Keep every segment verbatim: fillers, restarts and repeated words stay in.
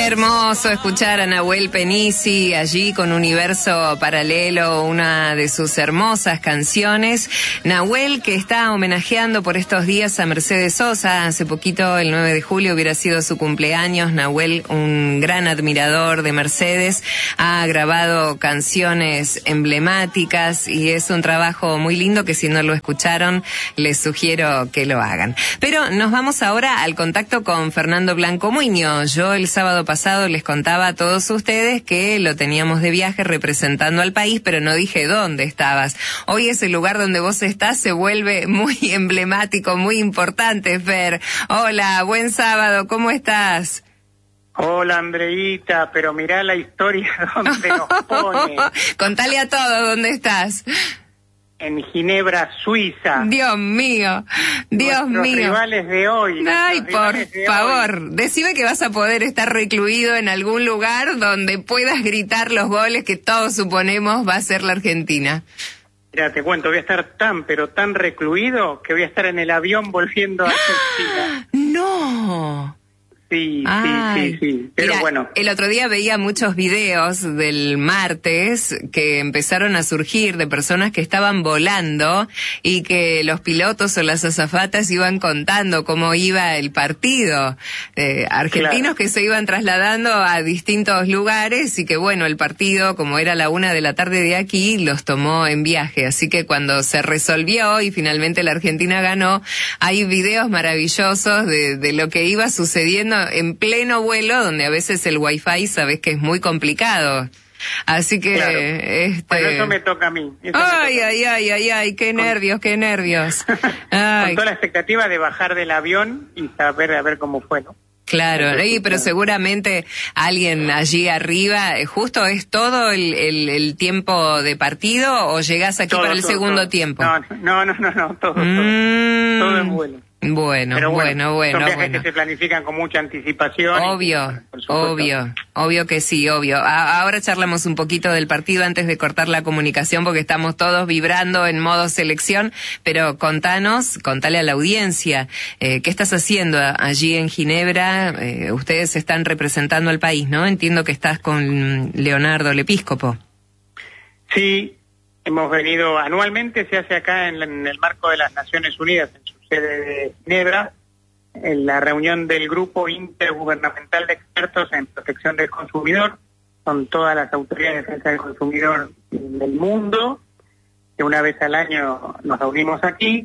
Hermoso escuchar a Nahuel Penisi allí con Universo Paralelo, una de sus hermosas canciones. Nahuel, que está homenajeando por estos días a Mercedes Sosa. Hace poquito, el nueve de julio, hubiera sido su cumpleaños. Nahuel, un gran admirador de Mercedes, ha grabado canciones emblemáticas y es un trabajo muy lindo que, si no lo escucharon, les sugiero que lo hagan. Pero nos vamos ahora al contacto con Fernando Blanco Muñoz. Yo el sábado pasado les contaba a todos ustedes que lo teníamos de viaje representando al país, pero no dije dónde estabas. Hoy ese lugar donde vos estás se vuelve muy emblemático, muy importante, Fer. Hola, buen sábado, ¿cómo estás? Hola, Andreita, pero mirá la historia donde nos pone. Contale a todos dónde estás. En Ginebra, Suiza. Dios mío, Dios Nuestros mío. rivales de hoy. Ay, por de favor, hoy. decime que vas a poder estar recluido en algún lugar donde puedas gritar los goles que todos suponemos va a ser la Argentina. Mira, te cuento, voy a estar tan, pero tan recluido que voy a estar en el avión volviendo a Argentina. ¡No! Sí, Ay, sí, sí, sí. Pero mira, bueno. El otro día veía muchos videos del martes que empezaron a surgir de personas que estaban volando y que los pilotos o las azafatas iban contando cómo iba el partido. Eh, argentinos claro. que se iban trasladando a distintos lugares y que, bueno, el partido, como era la una de la tarde de aquí, los tomó en viaje. Así que cuando se resolvió y finalmente la Argentina ganó, hay videos maravillosos de, de lo que iba sucediendo en pleno vuelo, donde a veces el wifi sabes que es muy complicado. Así que claro. este Bueno, eso me toca a mí. Eso ay, toca ay, ay, ay, ay, qué nervios, qué nervios. Ay. Con toda la expectativa de bajar del avión y saber a ver cómo fue, ¿no? Claro, sí, pero seguramente alguien allí arriba, ¿justo es todo el, el, el tiempo de partido o llegás aquí todo, para el todo, segundo todo. tiempo? No, no, no, no, no todo, mm. todo. Todo es bueno. Bueno, Pero bueno, bueno, son viajes bueno. que se planifican con mucha anticipación. Obvio, obvio, obvio que sí, obvio. A- ahora charlamos un poquito del partido antes de cortar la comunicación porque estamos todos vibrando en modo selección, pero contanos, contale a la audiencia, eh, ¿qué estás haciendo allí en Ginebra? Eh, ustedes están representando al país, ¿no? Entiendo que estás con Leonardo Lepíscopo. Sí, hemos venido, anualmente se hace acá en, en el marco de las Naciones Unidas, en su sede de Ginebra, en la reunión del Grupo Intergubernamental de Expertos en Protección del Consumidor, con todas las autoridades de defensa del consumidor del mundo, que una vez al año nos reunimos aquí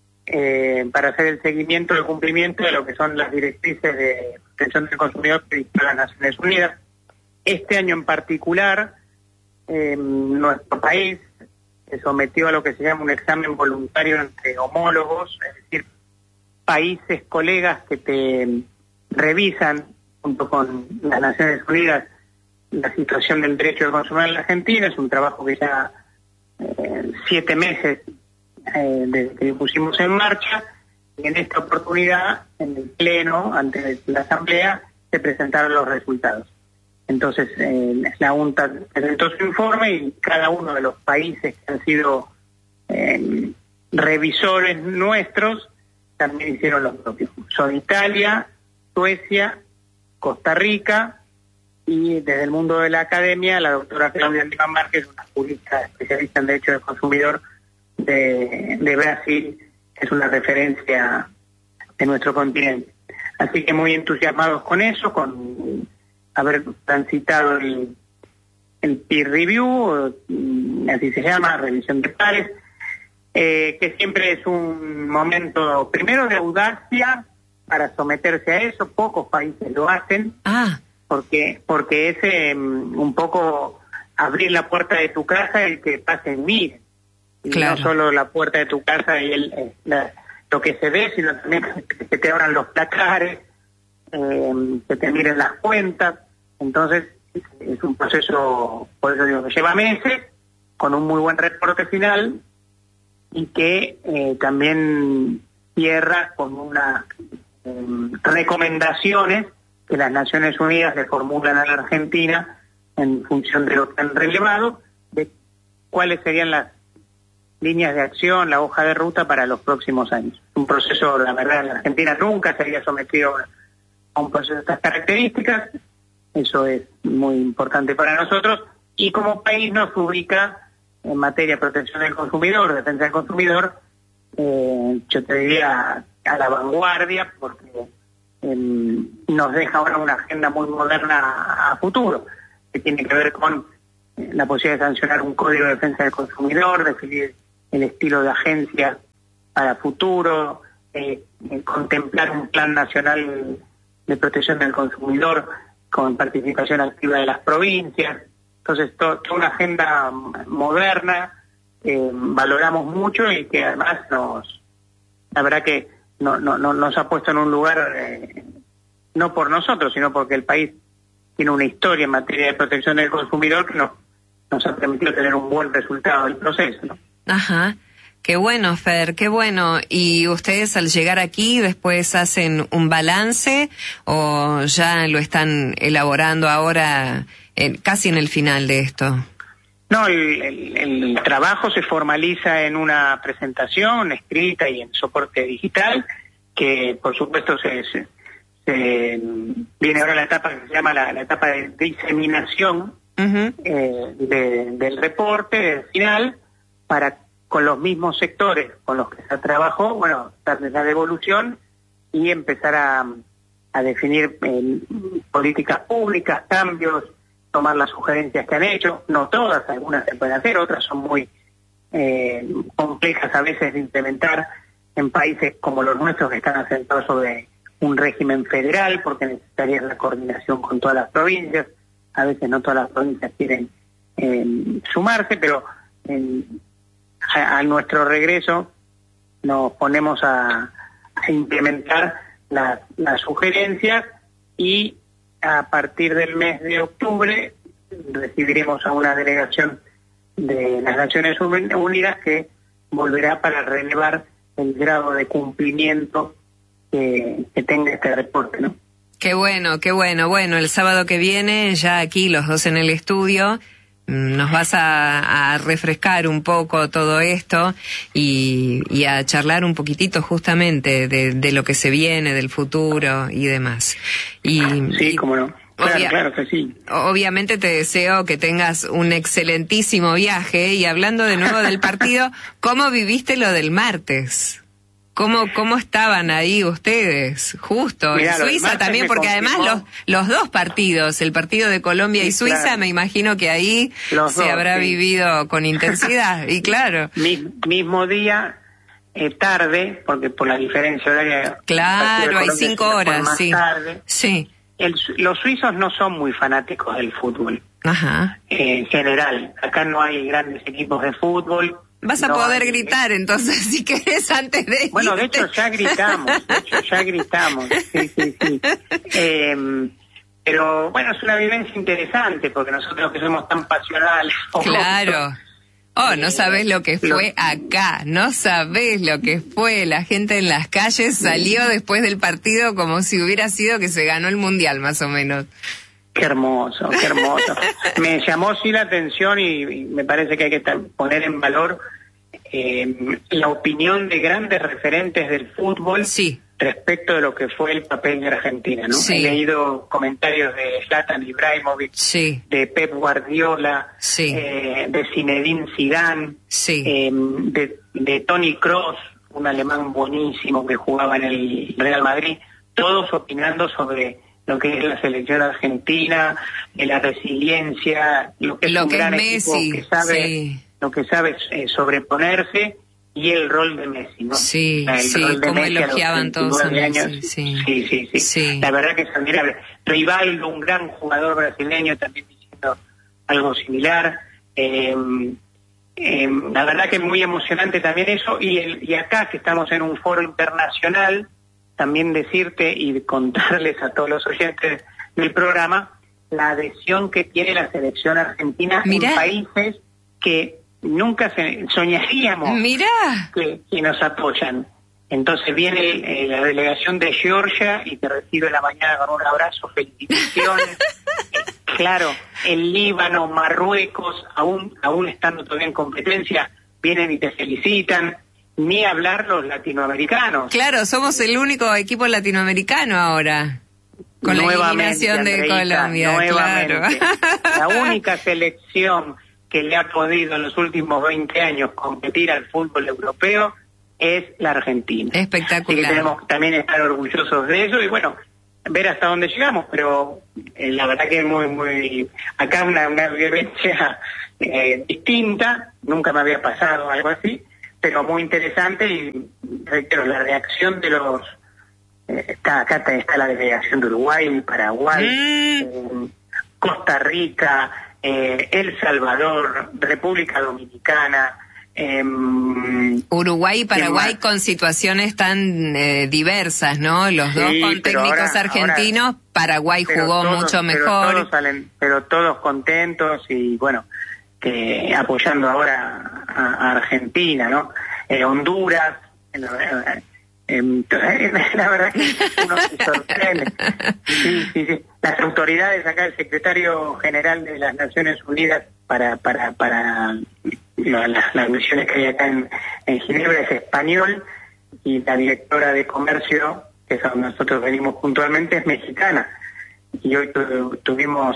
eh, para hacer el seguimiento del cumplimiento de lo que son las directrices de protección del consumidor que dictan las Naciones Unidas. Este año en particular, eh, nuestro país se sometió a lo que se llama un examen voluntario entre homólogos, es decir, países, colegas que te revisan junto con las Naciones Unidas la situación del derecho del consumidor en la Argentina. Es un trabajo que ya eh, siete meses eh, desde que lo pusimos en marcha, y en esta oportunidad, en el Pleno, ante la Asamblea, se presentaron los resultados. Entonces, eh, la UNTA presentó su informe y cada uno de los países que han sido eh, revisores nuestros también hicieron lo propio. Son Italia, Suecia, Costa Rica y desde el mundo de la academia, la doctora Claudia Lima Márquez, una jurista especialista en derecho del consumidor de, de Brasil, que es una referencia de nuestro continente. Así que muy entusiasmados con eso, con haber transitado el, el peer review, así se llama, revisión de pares, eh, que siempre es un momento primero de audacia para someterse a eso. Pocos países lo hacen, Ah. porque porque es eh, un poco abrir la puerta de tu casa y que pasen miren, y claro. no solo la puerta de tu casa y el, eh, la, lo que se ve, sino también que te abran los placares, eh, que te miren las cuentas. Entonces es un proceso, por eso digo, que lleva meses, con un muy buen reporte final, y que eh, también cierra con unas eh, recomendaciones que las Naciones Unidas le formulan a la Argentina en función de lo que han relevado, de cuáles serían las líneas de acción, la hoja de ruta para los próximos años. Un proceso, la verdad, la Argentina nunca se había sometido a un proceso de estas características, Eso es muy importante para nosotros y como país nos ubica en materia de protección del consumidor, defensa del consumidor, eh, yo te diría a la vanguardia, porque eh, nos deja ahora una agenda muy moderna a, a futuro, que tiene que ver con eh, la posibilidad de sancionar un código de defensa del consumidor, definir el estilo de agencia para futuro, eh, eh, contemplar un plan nacional de protección del consumidor con participación activa de las provincias. Entonces, to, toda una agenda moderna, eh, valoramos mucho y que además nos, la verdad que no, no, no nos ha puesto en un lugar, eh, no por nosotros, sino porque el país tiene una historia en materia de protección del consumidor que nos, nos ha permitido tener un buen resultado del proceso, ¿no? Ajá. Qué bueno, Fer, qué bueno. ¿Y ustedes al llegar aquí después hacen un balance o ya lo están elaborando ahora eh, casi en el final de esto? No, el, el, el trabajo se formaliza en una presentación escrita y en soporte digital, que por supuesto se, se, se viene ahora la etapa que se llama la, la etapa de diseminación uh-huh. eh, de, del reporte final para con los mismos sectores con los que se trabajó, bueno, darles la devolución y empezar a, a definir eh, políticas públicas, cambios, tomar las sugerencias que han hecho, no todas, algunas se pueden hacer, otras son muy eh, complejas a veces de implementar en países como los nuestros que están asentados sobre un régimen federal, porque necesitaría la coordinación con todas las provincias, a veces no todas las provincias quieren eh, sumarse, pero en A, a nuestro regreso nos ponemos a, a implementar la, las sugerencias y a partir del mes de octubre recibiremos a una delegación de las Naciones Unidas que volverá para relevar el grado de cumplimiento que, que tenga este reporte, ¿no? Qué bueno, qué bueno. Bueno, el sábado que viene ya aquí los dos en el estudio nos vas a, a refrescar un poco todo esto y, y a charlar un poquitito justamente de, de lo que se viene, del futuro y demás. Y, sí, cómo no. Claro, obvia- claro que sí. Obviamente te deseo que tengas un excelentísimo viaje y hablando de nuevo del partido, ¿cómo viviste lo del martes? ¿Cómo, cómo estaban ahí ustedes? Justo, Mirá, en Suiza también, porque además los, los dos partidos, el partido de Colombia sí, y Suiza, claro. Me imagino que ahí los se dos, habrá sí. vivido con intensidad, y claro. Mis, mismo día, eh, tarde, porque por la diferencia horaria... Claro, hay cinco horas, sí. Tarde. Sí. El, los suizos no son muy fanáticos del fútbol. Ajá. Eh, en general, acá no hay grandes equipos de fútbol. Vas a no, poder gritar, entonces, si querés, antes de Bueno, irte. de hecho, ya gritamos, de hecho, ya gritamos, sí, sí, sí. Eh, pero, bueno, es una vivencia interesante, porque nosotros que somos tan pasionales... Claro. Oh, no sabés lo que fue acá, no sabés lo que fue. La gente en las calles salió después del partido como si hubiera sido que se ganó el Mundial, más o menos. Qué hermoso, qué hermoso. Me llamó sí la atención y, y me parece que hay que poner en valor eh, la opinión de grandes referentes del fútbol sí. respecto de lo que fue el papel de Argentina, ¿no? Sí. He leído comentarios de Zlatan Ibrahimovic, sí. de Pep Guardiola, sí. eh, de Zinedine Zidane, sí. eh, de, de Toni Kroos, un alemán buenísimo que jugaba en el Real Madrid, todos opinando sobre lo que es la selección argentina, de la resiliencia, lo que es lo un que gran es equipo Messi, que sabe, sí. lo que sabe eh, sobreponerse y el rol de Messi, ¿no? Sí, el sí, rol de como Messi elogiaban todos a Messi, años, sí. Sí, sí, sí, sí. La verdad que es admirable. Rivaldo, un gran jugador brasileño, también diciendo algo similar. Eh, eh, la verdad que es muy emocionante también eso, y, el, y acá que estamos en un foro internacional, también decirte y contarles a todos los oyentes del programa la adhesión que tiene la selección argentina Mirá. en países que nunca se, soñaríamos Mirá. Que, que nos apoyan. Entonces viene eh, la delegación de Georgia y te recibe en la mañana con un abrazo, felicitaciones. Claro, el Líbano, Marruecos, aún aún estando todavía en competencia, vienen y te felicitan. Ni hablar los latinoamericanos. Claro, somos el único equipo latinoamericano ahora. Con nuevamente, la eliminación de Andreita, Colombia, nuevamente. Claro. La única selección que le ha podido en los últimos veinte años competir al fútbol europeo es la Argentina. Espectacular. Así que tenemos también estar orgullosos de eso y bueno, ver hasta dónde llegamos, pero eh, la verdad que es muy, muy... Acá una, una vivencia eh, distinta, nunca me había pasado algo así, pero muy interesante y reitero, la reacción de los... Eh, está acá está, está la delegación de Uruguay, Paraguay, mm. eh, Costa Rica, eh, El Salvador, República Dominicana, Eh, Uruguay y Paraguay con situaciones tan eh, diversas, ¿no? Los sí, dos con técnicos ahora, argentinos, ahora, Paraguay jugó todos, mucho mejor. Pero todos, salen, pero todos contentos y bueno, que apoyando ahora a, a Argentina, ¿no? Eh, Honduras, eh, eh, la verdad que uno se sorprende. Sí, sí, sí. Las autoridades acá, el secretario general de las Naciones Unidas para para para la, la, las misiones que hay acá en, en Ginebra es español y la directora de comercio, que es a donde nosotros venimos puntualmente, es mexicana. Y hoy tu, tuvimos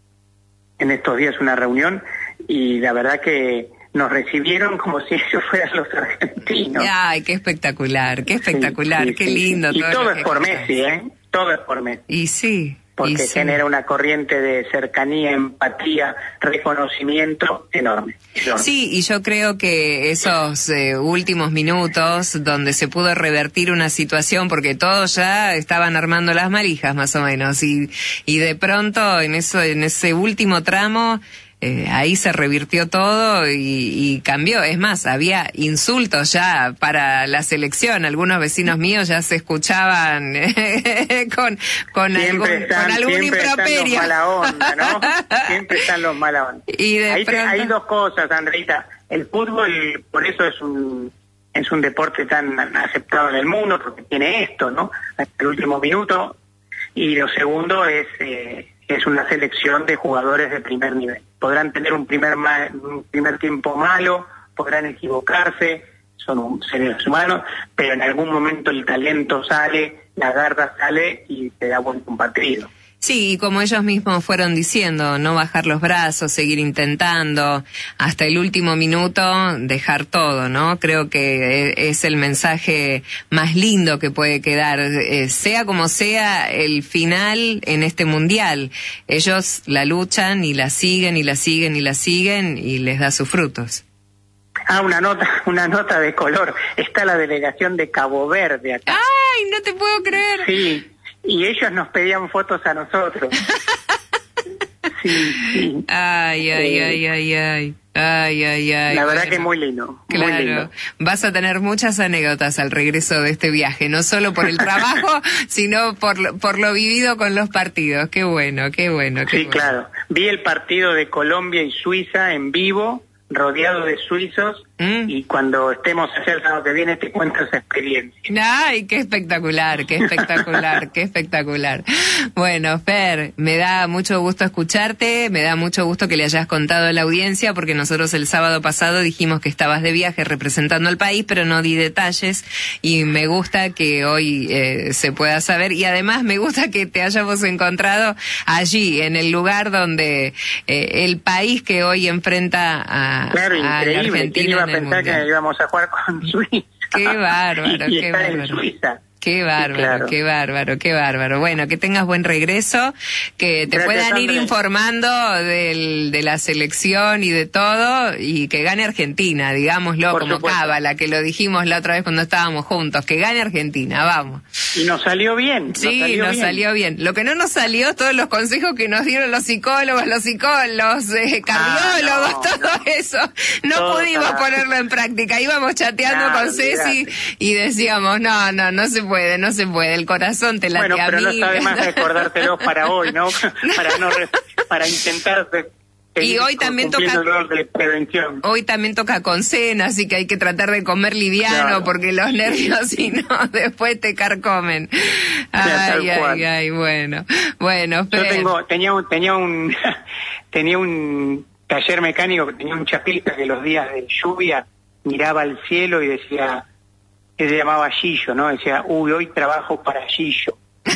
en estos días una reunión y la verdad que nos recibieron como si ellos fueran los argentinos. Ay, qué espectacular, qué espectacular, sí, sí, qué lindo. Sí. Y todo, todo es por Messi, ¿eh? Todo es por Messi. Y sí. Porque y sí. genera una corriente de cercanía, empatía, reconocimiento enorme, enorme. Sí, y yo creo que esos eh, últimos minutos donde se pudo revertir una situación, porque todos ya estaban armando las malijas más o menos, y, y de pronto en eso, en ese último tramo, Eh, ahí se revirtió todo y, y cambió. Es más, había insultos ya para la selección. Algunos vecinos míos ya se escuchaban eh, con, con algún, están, con algún improperio. Están los mala onda, ¿no? Siempre están los mala onda. Y de ahí pronto... te, hay dos cosas, Andreita. El fútbol, por eso es un es un deporte tan aceptado en el mundo, porque tiene esto, ¿no? Hasta el último minuto. Y lo segundo es... Eh, es una selección de jugadores de primer nivel. Podrán tener un primer ma- un primer tiempo malo, podrán equivocarse, son seres humanos, pero en algún momento el talento sale, la garra sale y te da vuelta un partido. Sí, y como ellos mismos fueron diciendo, no bajar los brazos, seguir intentando, hasta el último minuto dejar todo, ¿no? Creo que es el mensaje más lindo que puede quedar, eh, sea como sea el final en este mundial. Ellos la luchan y la siguen y la siguen y la siguen y les da sus frutos. Ah, una nota, una nota de color. Está la delegación de Cabo Verde acá. ¡Ay, no te puedo creer! Sí. Y ellos nos pedían fotos a nosotros. Sí, sí. Ay, ay, eh, ay, ay, ay. Ay, ay, ay. La verdad bueno, que es muy lindo. Claro. Muy lindo. Vas a tener muchas anécdotas al regreso de este viaje, no solo por el trabajo, sino por lo, por lo vivido con los partidos. Qué bueno, qué bueno. Qué sí, bueno. claro. Vi el partido de Colombia y Suiza en vivo, rodeado de suizos, ¿Mm? Y cuando estemos allá el sábado que viene te cuento esa experiencia. Ay, qué espectacular, qué espectacular, qué espectacular. Bueno, Fer, me da mucho gusto escucharte, me da mucho gusto que le hayas contado a la audiencia, porque nosotros el sábado pasado dijimos que estabas de viaje representando al país, pero no di detalles, y me gusta que hoy eh, se pueda saber, y además me gusta que te hayamos encontrado allí, en el lugar donde eh, el país que hoy enfrenta a, claro, a la Argentina. A pensar mundial. Que íbamos a jugar con Suiza. Qué bárbaro, y qué estar bárbaro. En Suiza. Qué bárbaro, claro. qué bárbaro, qué bárbaro. Bueno, que tengas buen regreso, que te Gracias, puedan ir Andrés. informando del, de la selección y de todo, y que gane Argentina, digámoslo Por como supuesto. cábala, que lo dijimos la otra vez cuando estábamos juntos, que gane Argentina, vamos. Y nos salió bien. Sí, nos, salió, nos bien. salió bien. Lo que no nos salió, todos los consejos que nos dieron los psicólogos, los psicólogos, eh, cardiólogos, ah, no, todo no. eso, no todo pudimos está... ponerlo en práctica. Íbamos chateando nah, con Ceci y decíamos, no, no, no se puede, no se puede. El corazón te late bueno, a pero mí. no está de más recordártelo para hoy, ¿no? para no para intentar de, y hoy también toca de prevención. Hoy también toca con cena, así que hay que tratar de comer liviano, claro. porque los nervios si no después te carcomen. Ay, ay, ay, ay, bueno. Bueno, Yo tengo tenía un tenía un tenía un taller mecánico que tenía un chapista que los días de lluvia miraba al cielo y decía, que se llamaba Gillo, ¿no? Decía, uy, hoy trabajo para Gillo.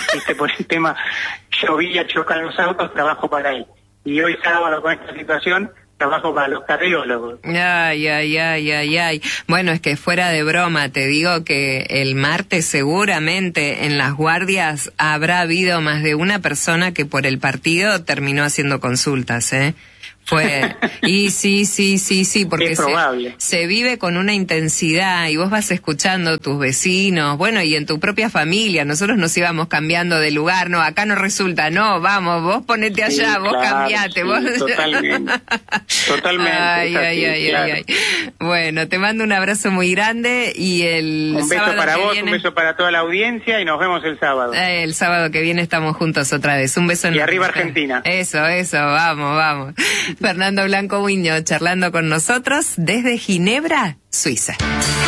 viste, por el tema llovía, chocan los autos, trabajo para él. Y hoy sábado con esta situación, trabajo para los cardiólogos. Ay, ay, ay, ay, ay. Bueno, es que fuera de broma, te digo que el martes seguramente en las guardias habrá habido más de una persona que por el partido terminó haciendo consultas, ¿eh? Fue, y sí, sí, sí, sí, porque es probable. Se, se vive con una intensidad y vos vas escuchando a tus vecinos, bueno, y en tu propia familia, nosotros nos íbamos cambiando de lugar, no, acá no resulta, no, vamos, vos ponete allá, sí, vos claro, cambiate, sí, vos... Totalmente, totalmente. Ay, así, ay, ay, claro. ay, ay. Bueno, te mando un abrazo muy grande y el Un beso para vos, viene... un beso para toda la audiencia y nos vemos el sábado. Eh, el sábado que viene estamos juntos otra vez, un beso. Y enorme. arriba Argentina. Eso, eso, vamos, vamos. Fernando Blanco Muñoz charlando con nosotros desde Ginebra, Suiza.